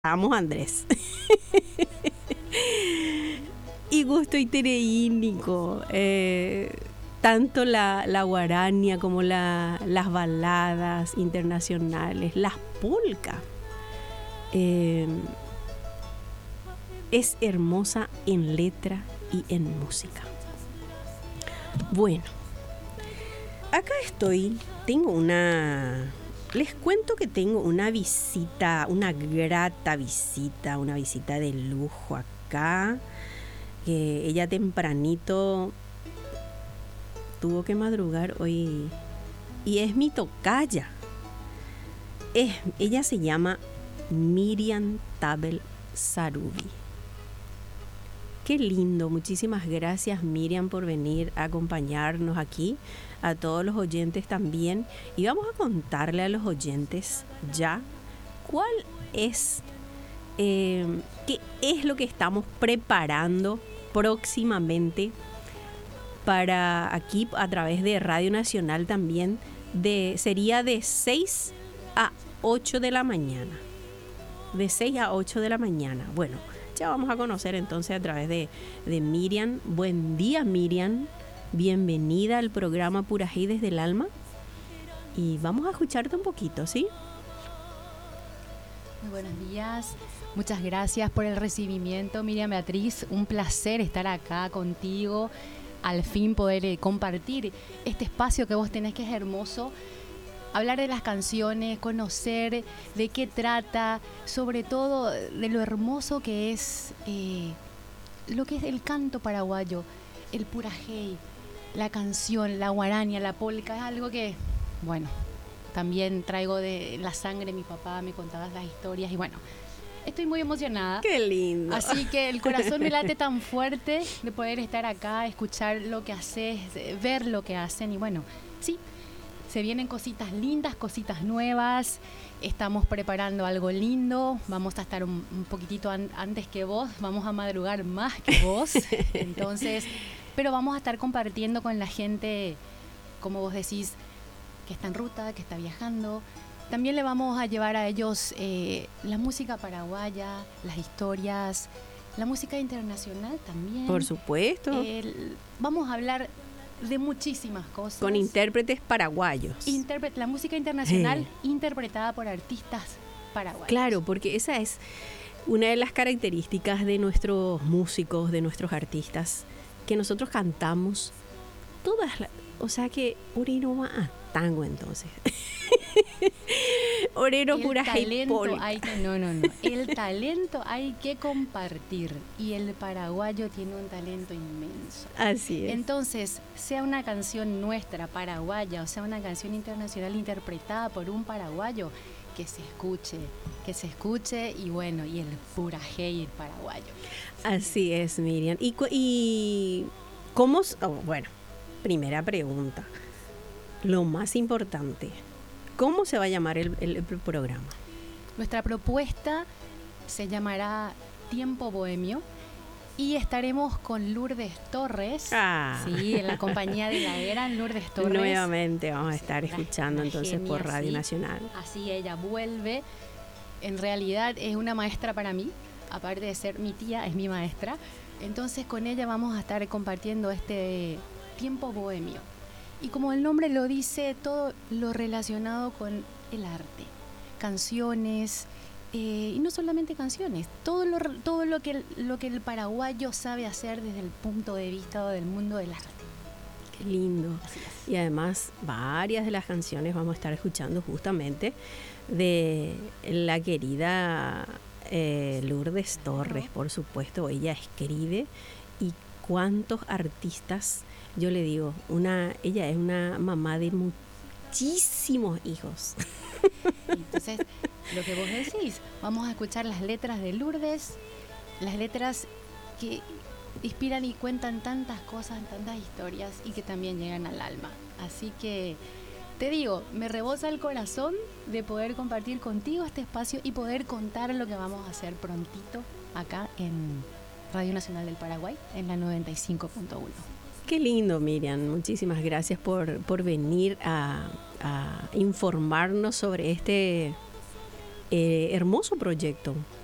Vamos, Andrés. Y gusto itereínico. Tanto la guarania como las baladas internacionales, las polcas. Es hermosa en letra y en música. Bueno, acá estoy. Les cuento que tengo una visita, una grata visita, una visita de lujo acá. Ella tempranito tuvo que madrugar hoy y es mi tocaya. Ella se llama Miriam Tabel Sarubi. Qué lindo, muchísimas gracias Miriam por venir a acompañarnos aquí, a todos los oyentes también. Y vamos a contarle a los oyentes ya cuál es, qué es lo que estamos preparando próximamente para aquí a través de Radio Nacional también. Sería de 6 a 8 de la mañana. De 6 a 8 de la mañana. Bueno, ya vamos a conocer entonces a través de Miriam. Buen día, Miriam. Bienvenida al programa Purajey desde el Alma. Y vamos a escucharte un poquito, ¿sí? Muy buenos días. Muchas gracias por el recibimiento, Miriam Beatriz. Un placer estar acá contigo. Al fin poder compartir este espacio que vos tenés, que es hermoso. Hablar de las canciones, conocer de qué trata, sobre todo de lo hermoso que es lo que es el canto paraguayo, el purajey, la canción, la guarania, la polca. Es algo que, bueno, también traigo de la sangre. Mi papá me contaba las historias y bueno, estoy muy emocionada. ¡Qué lindo! Así que el corazón me late tan fuerte de poder estar acá, escuchar lo que haces, ver lo que hacen y bueno, sí. Se vienen cositas lindas, cositas nuevas. Estamos preparando algo lindo. Vamos a estar un poquitito antes que vos. Vamos a madrugar más que vos. Entonces, pero vamos a estar compartiendo con la gente, como vos decís, que está en ruta, que está viajando. También le vamos a llevar a ellos la música paraguaya, las historias, la música internacional también. Por supuesto. Vamos a hablar de muchísimas cosas. Con intérpretes paraguayos. La música internacional interpretada por artistas paraguayos. Claro, porque esa es una de las características de nuestros músicos, de nuestros artistas, que nosotros cantamos o sea que Urino va a tango entonces. Orero Purajey polka. No. El talento hay que compartir y el paraguayo tiene un talento inmenso. Así es. Entonces, sea una canción nuestra paraguaya o sea una canción internacional interpretada por un paraguayo, que se escuche y bueno, y el purajey paraguayo. Así es, Miriam. Y ¿cómo? Bueno, primera pregunta. Lo más importante, ¿cómo se va a llamar el programa? Nuestra propuesta se llamará Tiempo Bohemio y estaremos con Lourdes Torres, sí, en la compañía de la gran Lourdes Torres. Nuevamente vamos a estar escuchando entonces genia, por Radio Nacional. Así ella vuelve. En realidad es una maestra para mí, aparte de ser mi tía, es mi maestra. Entonces con ella vamos a estar compartiendo este Tiempo Bohemio. Y como el nombre lo dice, todo lo relacionado con el arte, canciones, y no solamente canciones, todo lo que el paraguayo sabe hacer desde el punto de vista del mundo del arte. Qué lindo. Y además varias de las canciones vamos a estar escuchando justamente de la querida Lourdes Torres, por supuesto. Ella escribe y cuántos artistas. Yo le digo, ella es una mamá de muchísimos hijos. Entonces, lo que vos decís, vamos a escuchar las letras de Lourdes, las letras que inspiran y cuentan tantas cosas, tantas historias y que también llegan al alma. Así que, te digo, me rebosa el corazón de poder compartir contigo este espacio y poder contar lo que vamos a hacer prontito acá en Radio Nacional del Paraguay, en la 95.1. Qué lindo, Miriam. Muchísimas gracias por venir a informarnos sobre este hermoso proyecto